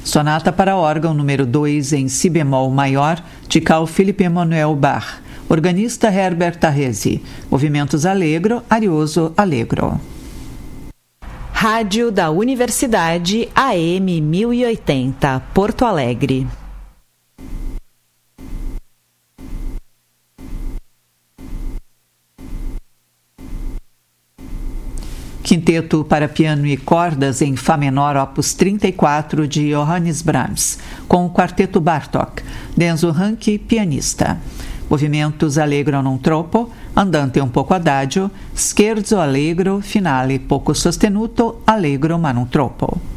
Sonata para órgão número 2 em si bemol maior, de Carl Philipp Emanuel Bach. Organista Herbert Arrese. Movimentos Allegro, Arioso, Allegro. Rádio da Universidade AM 1080, Porto Alegre. Quinteto para piano e cordas em Fá menor, opus 34, de Johannes Brahms, com o quarteto Bartók, Denzo Ranke, pianista. Movimentos Allegro non troppo, andante un poco adagio, scherzo allegro, finale poco sostenuto, allegro ma non troppo.